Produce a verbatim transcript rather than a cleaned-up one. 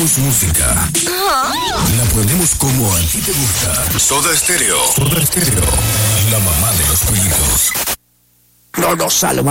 ponemos música. La ponemos como a ti te gusta. Soda Stereo. Soda Stereo. La mamá de los pollitos. No nos salva.